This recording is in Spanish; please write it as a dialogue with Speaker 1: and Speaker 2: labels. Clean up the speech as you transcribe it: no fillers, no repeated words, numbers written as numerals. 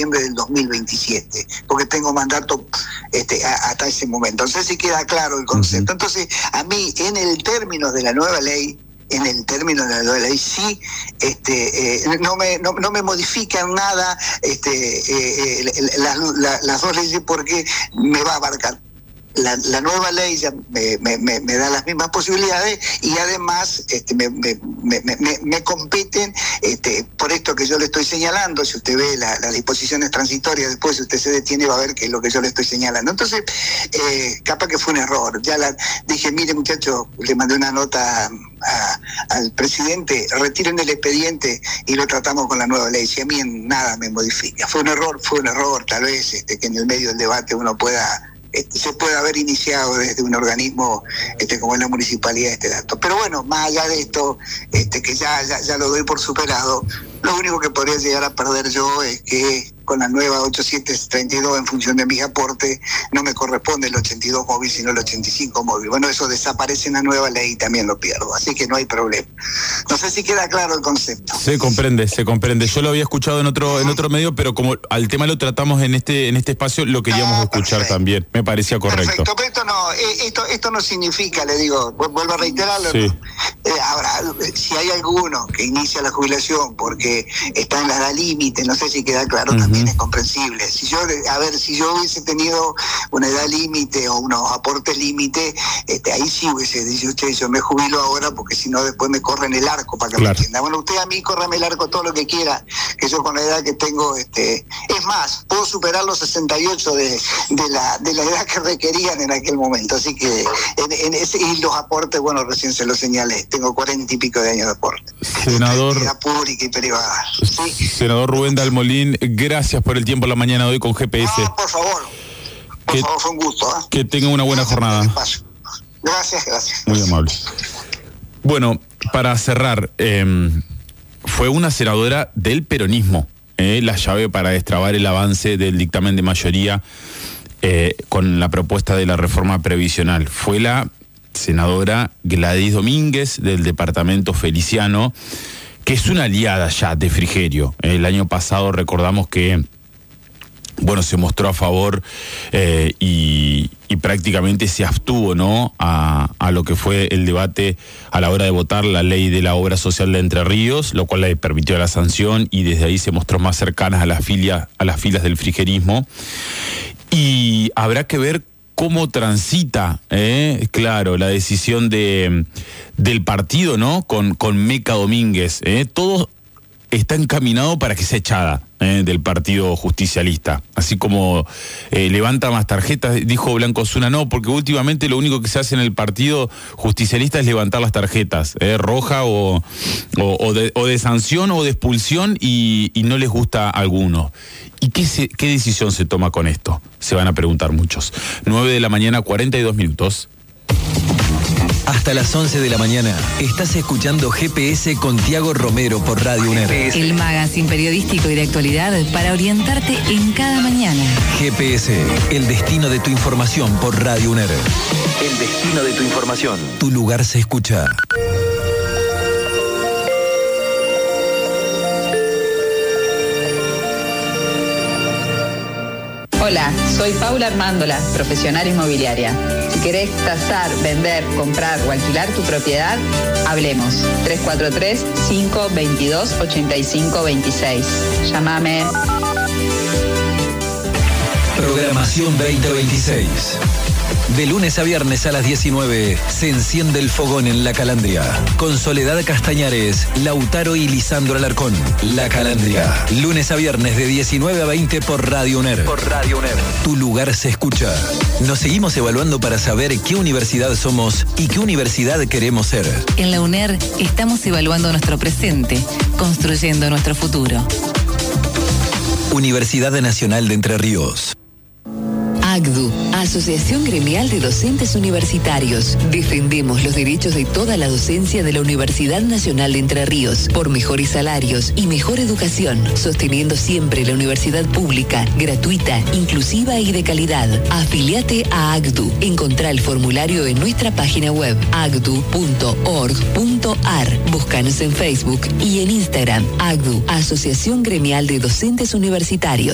Speaker 1: diciembre del 2027, porque tengo mandato hasta ese momento. No sé si queda claro el concepto. Entonces, a mí, en el término de la nueva ley, sí, no me modifican nada las dos leyes, porque me va a abarcar. La nueva ley ya me da las mismas posibilidades, y además me competen por esto que yo le estoy señalando. Si usted ve las disposiciones transitorias, después si usted se detiene va a ver que es lo que yo le estoy señalando. Entonces, capaz que fue un error. Ya dije, mire muchachos, le mandé una nota al presidente, retiren el expediente y lo tratamos con la nueva ley. Si a mí en nada me modifica. Fue un error, tal vez que en el medio del debate uno se puede haber iniciado desde un organismo como es la municipalidad este dato. Pero bueno, más allá de esto, que ya lo doy por superado, lo único que podría llegar a perder yo es que con la nueva 8732, en función de mis aportes, no me corresponde el 82 móvil, sino el 85 móvil. Bueno, eso desaparece en la nueva ley y también lo pierdo, así que no hay problema. No sé si queda claro el concepto.
Speaker 2: Se comprende. Yo lo había escuchado en otro medio, pero como al tema lo tratamos en este espacio, lo queríamos escuchar también. Me parecía correcto.
Speaker 1: Perfecto, pero esto no significa, le digo, vuelvo a reiterarlo.
Speaker 2: Sí.
Speaker 1: Ahora, si hay alguno que inicia la jubilación porque está en la edad límite, no sé si queda claro, también es comprensible. Si yo hubiese tenido una edad límite o unos aportes límite, ahí sí hubiese dicho, yo me jubilo ahora, porque si no después me corren el arco, para que me entienda. Bueno, usted a mí córrame el arco todo lo que quiera, que yo con la edad que tengo, es más, puedo superar los 68 de la edad que requerían en aquel momento. Así que y los aportes, bueno, recién se los señalé, tengo 40 y pico de años de aporte.
Speaker 2: Senador,
Speaker 1: pública y privada. ¿Sí?
Speaker 2: Senador Rubén Dalmolín, gracias por el tiempo en la mañana de hoy con GPS.
Speaker 1: No, por favor, fue un gusto.
Speaker 2: Que tenga una buena jornada.
Speaker 1: Gracias.
Speaker 2: Muy amable. Bueno, para cerrar, fue una senadora del peronismo la llave para destrabar el avance del dictamen de mayoría con la propuesta de la reforma previsional. Fue la senadora Gladys Domínguez, del departamento Feliciano, que es una aliada ya de Frigerio. El año pasado recordamos que se mostró a favor y prácticamente se abstuvo, ¿no?, a lo que fue el debate a la hora de votar la ley de la obra social de Entre Ríos, lo cual le permitió la sanción, y desde ahí se mostró más cercana a las filas del frigerismo. Y habrá que ver cómo transita, la decisión del partido, ¿no?, con Meca Domínguez. Todo está encaminado para que sea echada del partido justicialista. Así como levanta más tarjetas, dijo Blanco Osuna, no, porque últimamente lo único que se hace en el partido justicialista es levantar las tarjetas, roja o de sanción o de expulsión, y no les gusta a algunos. ¿Y qué decisión se toma con esto? Se van a preguntar muchos. 9:42 a.m.
Speaker 3: Hasta las 11 de la mañana estás escuchando GPS con Tiago Romero por Radio UNER.
Speaker 4: El magazine periodístico y de actualidad para orientarte en cada mañana.
Speaker 3: GPS, el destino de tu información por Radio UNER. El destino de tu información. Tu lugar se escucha.
Speaker 5: Hola, soy Paula Armándola, profesional inmobiliaria. Si querés tasar, vender, comprar o alquilar tu propiedad, hablemos. 343-522-8526. Llámame.
Speaker 3: Programación 2026. De lunes a viernes a las 19 se enciende el fogón en La Calandria. Con Soledad Castañares, Lautaro y Lisandro Alarcón. La Calandria. Lunes a viernes de 19 a 20 por Radio UNER. Tu lugar se escucha. Nos seguimos evaluando para saber qué universidad somos y qué universidad queremos ser.
Speaker 4: En la UNER estamos evaluando nuestro presente, construyendo nuestro futuro.
Speaker 3: Universidad Nacional de Entre Ríos.
Speaker 6: AGDU, Asociación Gremial de Docentes Universitarios. Defendemos los derechos de toda la docencia de la Universidad Nacional de Entre Ríos por mejores salarios y mejor educación, sosteniendo siempre la universidad pública, gratuita, inclusiva y de calidad. Afiliate a AGDU. Encontrá el formulario en nuestra página web agdu.org.ar. Búscanos en Facebook y en Instagram. AGDU, Asociación Gremial de Docentes Universitarios.